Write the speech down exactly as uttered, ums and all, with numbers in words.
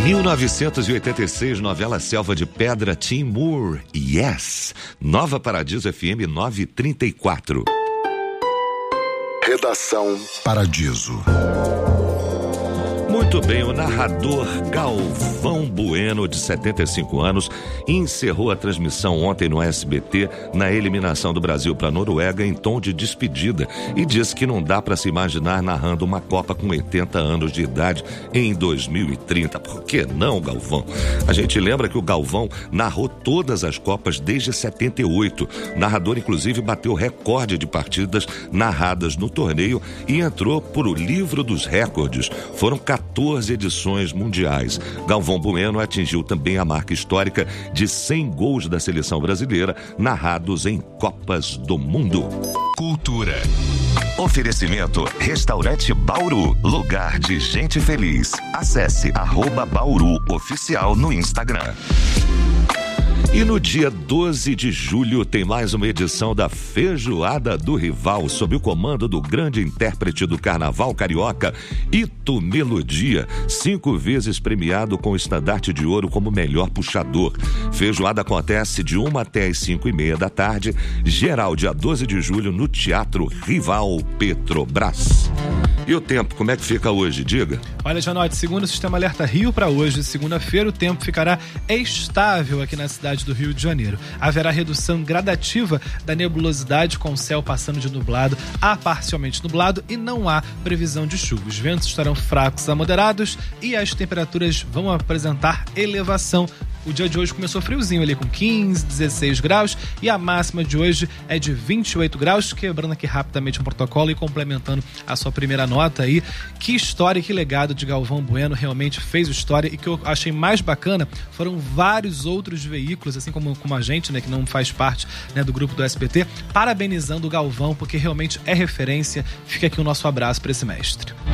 mil novecentos e oitenta e seis, novela Selva de Pedra, Tim Moore, Yes. Nova Paradiso F M novecentos e trinta e quatro. Redação Paradiso. Muito bem, o narrador Galvão Bueno, de setenta e cinco anos, encerrou a transmissão ontem no S B T na eliminação do Brasil para a Noruega em tom de despedida e disse que não dá para se imaginar narrando uma Copa com oitenta anos de idade em dois mil e trinta. Por que não, Galvão? A gente lembra que o Galvão narrou todas as Copas desde setenta e oito. O narrador, inclusive, bateu recorde de partidas narradas no torneio e entrou por o livro dos recordes. Foram quatorze edições mundiais. Galvão Bueno atingiu também a marca histórica de cem gols da seleção brasileira narrados em Copas do Mundo. Cultura. Oferecimento Restaurante Bauru, lugar de gente feliz. Acesse arroba Bauru Oficial no Instagram. E no dia doze de julho tem mais uma edição da Feijoada do Rival, sob o comando do grande intérprete do Carnaval Carioca, Ito Melodia, cinco vezes premiado com o estandarte de ouro como melhor puxador. Feijoada acontece de uma até as cinco e meia da tarde, geral dia doze de julho no Teatro Rival Petrobras. E o tempo, como é que fica hoje? Diga. Olha, Janote, segundo o Sistema Alerta Rio, para hoje, segunda-feira, o tempo ficará estável aqui na cidade do Rio de Janeiro. Haverá redução gradativa da nebulosidade, com o céu passando de nublado a parcialmente nublado e não há previsão de chuva. Os ventos estarão fracos a moderados e as temperaturas vão apresentar elevação. O dia de hoje começou friozinho ali com quinze, dezesseis graus e a máxima de hoje é de vinte e oito graus, quebrando aqui rapidamente o protocolo e complementando a sua primeira nota aí. Que história e que legado de Galvão Bueno, realmente fez história, e que eu achei mais bacana foram vários outros veículos, assim como, como a gente, né, que não faz parte, né, do grupo do S B T, parabenizando o Galvão, porque realmente é referência. Fica aqui o nosso abraço para esse mestre.